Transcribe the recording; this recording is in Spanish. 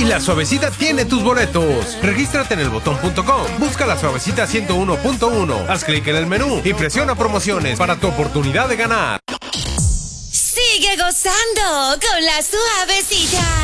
y La Suavecita tiene tus boletos. Regístrate en elbotón.com, busca La Suavecita 101.1, haz clic en el menú y presiona promociones para tu oportunidad de ganar. Sigue gozando con La Suavecita.